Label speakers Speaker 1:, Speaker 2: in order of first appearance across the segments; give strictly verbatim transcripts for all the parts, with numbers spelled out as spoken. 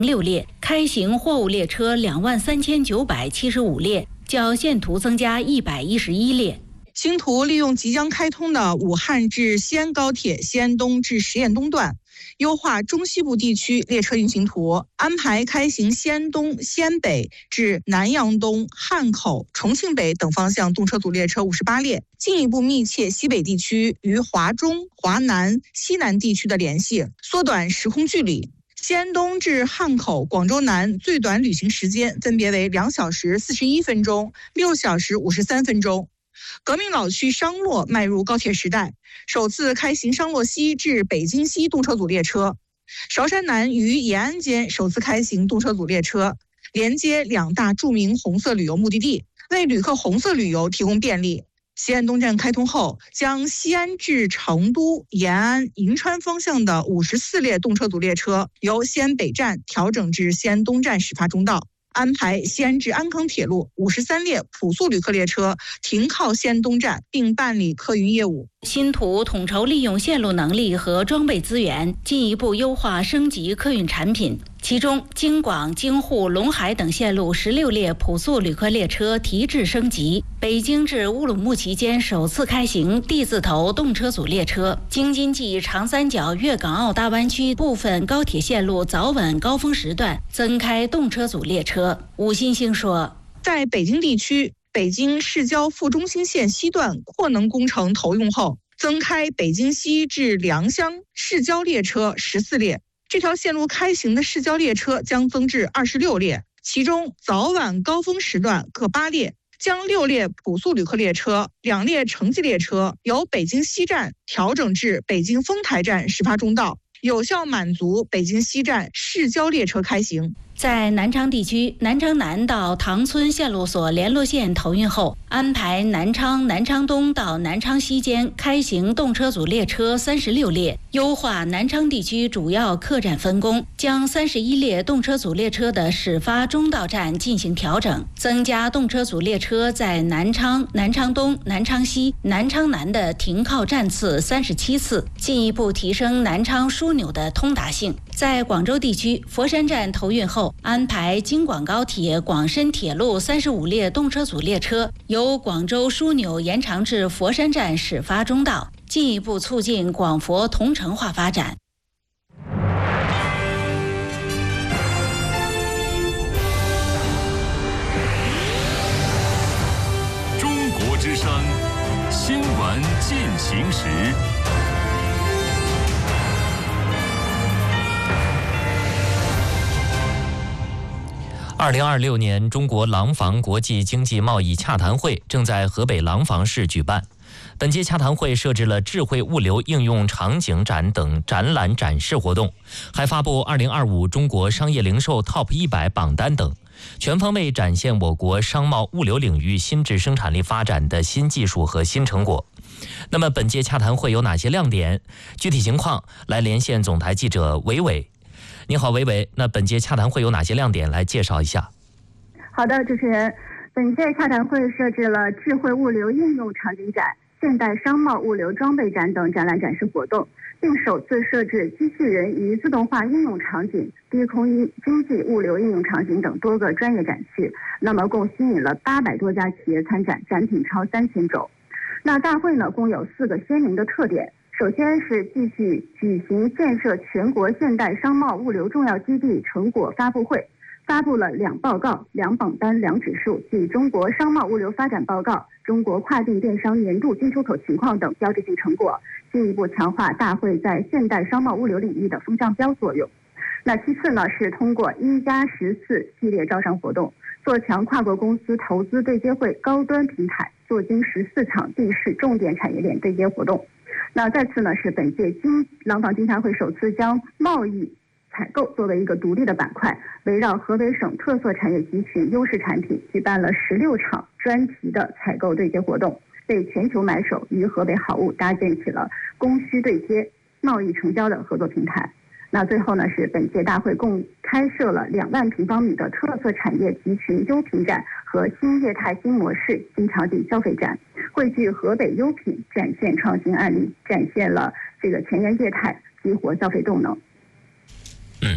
Speaker 1: 六列，开行货物列车两万三千九百七十五列，较线图增加一百一十一列。
Speaker 2: 星途利用即将开通的武汉至西安高铁西安东至十堰东段，优化中西部地区列车运行图，安排开行西安东、西安北至南阳东、汉口、重庆北等方向动车组列车五十八列，进一步密切西北地区与华中、华南、西南地区的联系，缩短时空距离。西安东至汉口、广州南最短旅行时间分别为两小时四十一分钟、六小时五十三分钟。革命老区商洛迈入高铁时代，首次开行商洛西至北京西动车组列车。韶山南与延安间首次开行动车组列车，连接两大著名红色旅游目的地，为旅客红色旅游提供便利。西安东站开通后，将西安至成都、延安、银川方向的五十四列动车组列车由西安北站调整至西安东站始发终到。安排西安至安康铁路五十三列普速旅客列车停靠西安东站，并办理客运业务。
Speaker 1: 新途统筹利用线路能力和装备资源，进一步优化升级客运产品。其中，京广、京沪、陇海等线路十六列普速旅客列车提质升级，北京至乌鲁木齐间首次开行 D 字头动车组列车。京津冀长三角粤港澳大湾区部分高铁线路早晚高峰时段增开动车组列车。吴新兴说，
Speaker 2: 在北京地区，北京市郊副中心线西段扩能工程投用后，增开北京西至良乡市郊列车十四列。这条线路开行的市郊列车将增至二十六列，其中早晚高峰时段各八列，将六列普速旅客列车、两列城际列车由北京西站调整至北京丰台站始发终到，有效满足北京西站市郊列车开行。
Speaker 1: 在南昌地区，南昌南到塘村线路所联络线投运后，安排南昌、南昌东到南昌西间开行动车组列车三十六列，优化南昌地区主要客站分工，将三十一列动车组列车的始发终到站进行调整，增加动车组列车在南昌、南昌东、南昌西、南昌南的停靠站次三十七次，进一步提升南昌枢纽的通达性。在广州地区，佛山站投运后，安排京广高铁广深铁路三十五列动车组列车由广州枢纽延长至佛山站始发终到，进一步促进广佛同城化发展。
Speaker 3: 中国之声新闻进行时。
Speaker 4: 二零二六年中国廊坊国际经济贸易洽谈会正在河北廊坊市举办。本届洽谈会设置了智慧物流应用场景展等展览展示活动，还发布二零二五中国商业零售 Top 一百榜单等，全方位展现我国商贸物流领域新质生产力发展的新技术和新成果。那么本届洽谈会有哪些亮点？具体情况来连线总台记者韦伟。你好，韦伟。那本届洽谈会有哪些亮点？来介绍一下。
Speaker 5: 好的，主持人，本届洽谈会设置了智慧物流应用场景展、现代商贸物流装备展等展览展示活动，并首次设置机器人与自动化应用场景、低空经济物流应用场景等多个专业展区。那么共吸引了八百多家企业参展，展品超三千种。那大会呢，共有四个鲜明的特点。首先是继续举行建设全国现代商贸物流重要基地成果发布会，发布了两报告、两榜单、两指数，即中国商贸物流发展报告、中国跨境电商年度进出口情况等标志性成果，进一步强化大会在现代商贸物流领域的风向标作用。那其次呢，是通过一加十四系列招商活动，做强跨国公司投资对接会高端平台，做精十四场地市重点产业链对接活动。那再次呢，是本届经廊坊经洽会首次将贸易采购作为一个独立的板块，围绕河北省特色产业集群优势产品，举办了十六场专题的采购对接活动，为全球买手与河北好物搭建起了供需对接、贸易成交的合作平台。那最后呢，是本届大会共开设了两万平方米的特色产业集群优品展和新业态新模式新场景消费展，汇聚河北优品，展现创新案例，展现了这个前沿业态激活消费动能。
Speaker 4: 嗯，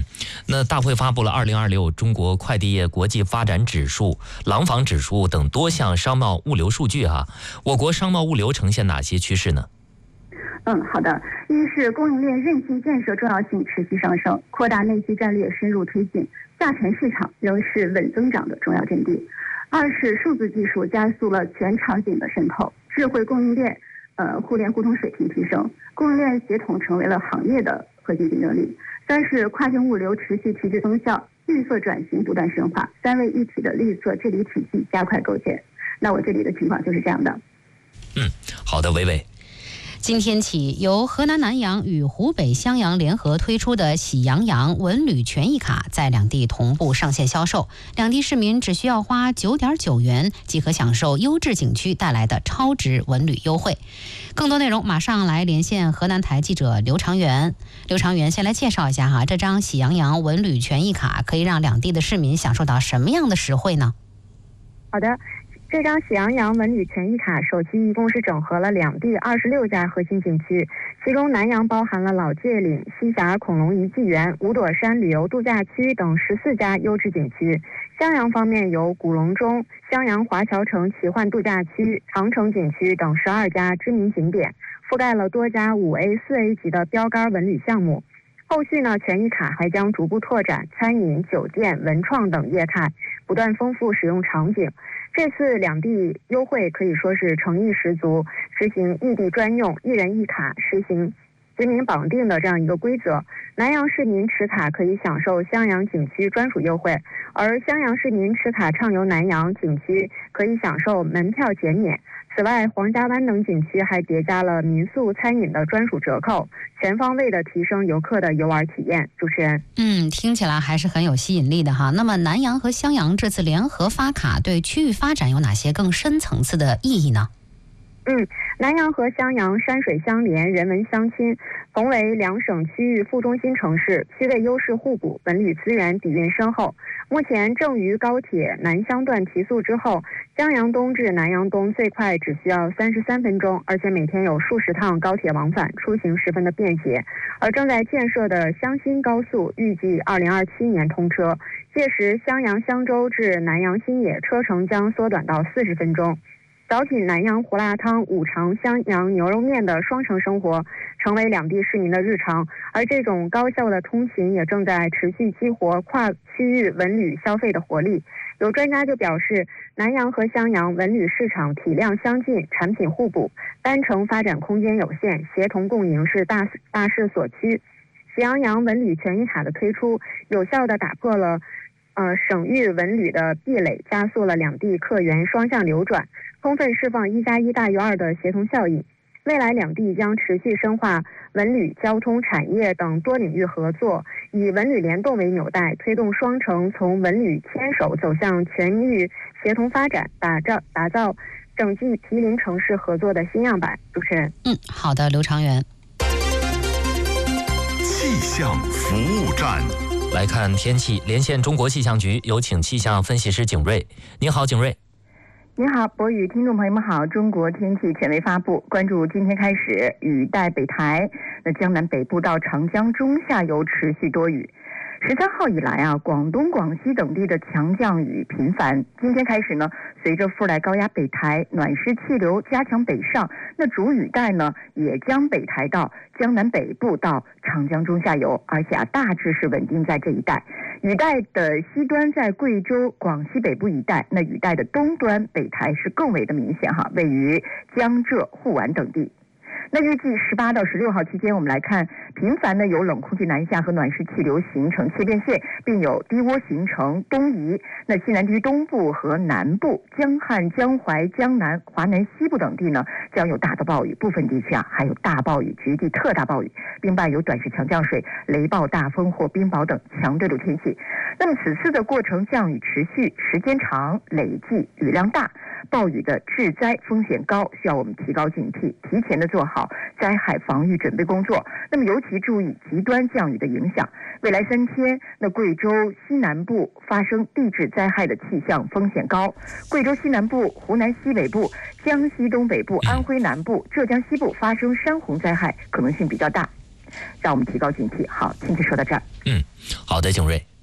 Speaker 4: 那大会发布了二零二六中国快递业国际发展指数、廊坊指数等多项商贸物流数据哈，我国商贸物流呈现哪些趋势呢？
Speaker 5: 嗯，好的。一是供应链韧性建设重要性持续上升，扩大内需战略深入推进，下沉市场仍是稳增长的重要阵地。二是数字技术加速了全场景的渗透，智慧供应链、呃互联互通水平提升，供应链协同成为了行业的核心竞争力。三是跨境物流持续提质增效，绿色转型不断深化，三位一体的绿色治理体系加快构建。那我这里的情况就是这样的。
Speaker 4: 嗯，好的，伟伟。
Speaker 6: 今天起，由河南南阳与湖北襄阳联合推出的喜羊羊文旅权益卡在两地同步上线销售，两地市民只需要花九点九元即可享受优质景区带来的超值文旅优惠。更多内容马上来连线河南台记者刘长元。刘长元先来介绍一下哈，这张喜羊羊文旅权益卡可以让两地的市民享受到什么样的实惠呢？
Speaker 7: 好的。这张喜羊羊文旅权益卡首期一共是整合了两地二十六家核心景区，其中南阳包含了老界岭、西峡恐龙遗迹园、五朵山旅游度假区等十四家优质景区。襄阳方面有古隆中、襄阳华侨城奇幻度假区、长城景区等十二家知名景点，覆盖了多家五 A、四 A 级的标杆文旅项目。后续呢，权益卡还将逐步拓展餐饮、酒店、文创等业态，不断丰富使用场景。这次两地优惠可以说是诚意十足，实行异地专用、一人一卡，实行实名绑定的这样一个规则。南阳市民持卡可以享受襄阳景区专属优惠，而襄阳市民持卡畅游南阳景区可以享受门票减免。此外，黄家湾等景区还叠加了民宿餐饮的专属折扣，全方位的提升游客的游玩体验。主持人，
Speaker 6: 嗯，听起来还是很有吸引力的哈。那么南阳和襄阳这次联合发卡对区域发展有哪些更深层次的意义呢？
Speaker 7: 嗯，南阳和襄阳山水相连，人文相亲，同为两省区域副中心城市，区位优势互补，文旅资源底蕴深厚。目前正渝高铁南襄段提速之后，襄阳东至南阳东最快只需要三十三分钟，而且每天有数十趟高铁往返，出行十分的便捷。而正在建设的襄新高速预计二零二七年通车，届时襄阳襄州至南阳新野车程将缩短到四十分钟。早品南阳胡辣汤、五常襄阳牛肉面的双城生活成为两地市民的日常，而这种高效的通勤也正在持续激活跨区域文旅消费的活力。有专家就表示，南阳和襄阳文旅市场体量相近，产品互补，单城发展空间有限，协同共赢是大大势所趋。喜羊羊文旅权益卡的推出，有效地打破了呃省域文旅的壁垒，加速了两地客源双向流转，充分释放一加一大于二的协同效应。未来两地将持续深化文旅、交通、产业等多领域合作，以文旅联动为纽带，推动双城从文旅牵手走向全域协同发展，打造打造整季毗邻城市合作的新样板。主持人，
Speaker 6: 嗯，好的，刘长元。
Speaker 3: 气象服务站。
Speaker 4: 来看天气，连线中国气象局，有请气象分析师景瑞。您好，景瑞。
Speaker 8: 您好，博宇听众朋友们好，中国天气权威发布，关注今天开始雨带北台，那江南北部到长江中下游持续多雨。十三号以来啊，广东、广西等地的强降雨频繁。今天开始呢，随着附带高压北抬，暖湿气流加强北上，那主雨带呢也将北抬到江南北部到长江中下游，而且啊大致是稳定在这一带。雨带的西端在贵州、广西北部一带，那雨带的东端北抬是更为的明显哈，位于江浙沪皖等地。那预计十八到十六号期间，我们来看，频繁的有冷空气南下和暖湿气流形成切变线，并有低涡形成东移。那西南地区东部和南部、江汉、江淮、江南、华南西部等地呢，将有大的暴雨，部分地区啊还有大暴雨、局地特大暴雨，并伴有短时强降水、雷暴、大风或冰雹等强对流天气。那么此次的过程降雨持续时间长，累计雨量大，暴雨的致灾风险高，需要我们提高警惕，提前的做好灾害防御准备工作。那么尤其注意极端降雨的影响。未来三天，那贵州西南部发生地质灾害的气象风险高，贵州西南部、湖南西北部、江西东北部、安徽南部、浙江西部发生山洪灾害可能性比较大。 让我们提高警惕。好，请就说到这儿。
Speaker 4: 嗯，好的，景睿。